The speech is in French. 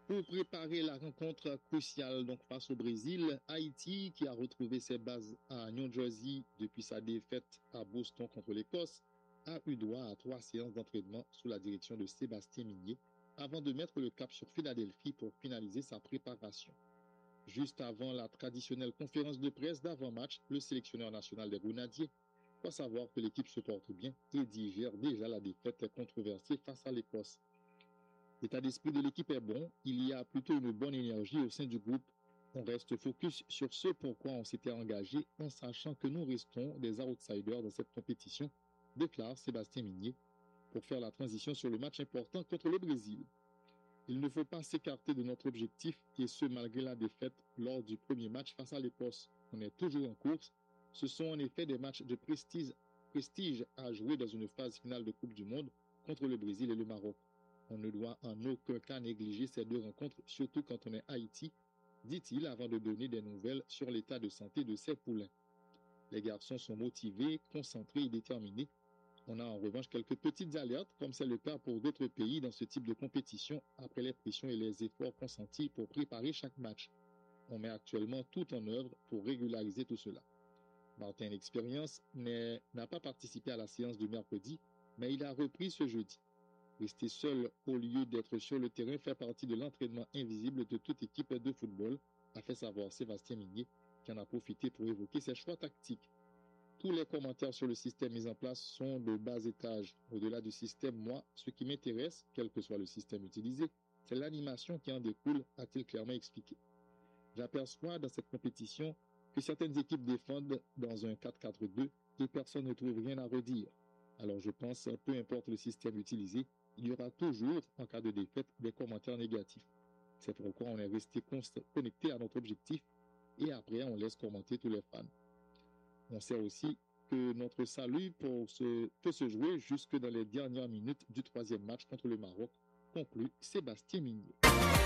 Pour préparer la rencontre cruciale donc face au Brésil, Haïti, qui a retrouvé ses bases à New Jersey depuis sa défaite à Boston contre l'Écosse, a eu droit à 3 séances d'entraînement sous la direction de Sébastien Migné avant de mettre le cap sur Philadelphie pour finaliser sa préparation. Juste avant la traditionnelle conférence de presse d'avant-match, le sélectionneur national des Grenadiers doit savoir que l'équipe se porte bien et digère déjà la défaite controversée face à l'Écosse. L'état d'esprit de l'équipe est bon, il y a plutôt une bonne énergie au sein du groupe. On reste focus sur ce pourquoi on s'était engagé en sachant que nous restons des outsiders dans cette compétition, déclare Sébastien Migné, pour faire la transition sur le match important contre le Brésil. Il ne faut pas s'écarter de notre objectif et ce malgré la défaite lors du premier match face à l'Écosse. On est toujours en course. Ce sont en effet des matchs de prestige à jouer dans une phase finale de Coupe du Monde contre le Brésil et le Maroc. On ne doit en aucun cas négliger ces deux rencontres, surtout quand on est Haïti, dit-il avant de donner des nouvelles sur l'état de santé de ses poulains. Les garçons sont motivés, concentrés et déterminés. On a en revanche quelques petites alertes, comme c'est le cas pour d'autres pays dans ce type de compétition, après les pressions et les efforts consentis pour préparer chaque match. On met actuellement tout en œuvre pour régulariser tout cela. Martin Expérience n'a pas participé à la séance de mercredi, mais il a repris ce jeudi. Rester seul au lieu d'être sur le terrain fait partie de l'entraînement invisible de toute équipe de football, a fait savoir Sébastien Migné, qui en a profité pour évoquer ses choix tactiques. Tous les commentaires sur le système mis en place sont de bas étage. Au-delà du système, moi, ce qui m'intéresse, quel que soit le système utilisé, c'est l'animation qui en découle, a-t-il clairement expliqué. J'aperçois dans cette compétition que certaines équipes défendent dans un 4-4-2 et personne ne trouve rien à redire. Alors je pense, peu importe le système utilisé, il y aura toujours, en cas de défaite, des commentaires négatifs. C'est pourquoi on est resté connecté à notre objectif et après on laisse commenter tous les fans. On sait aussi que notre salut peut se jouer jusque dans les dernières minutes du troisième match contre le Maroc, conclut Sébastien Migné.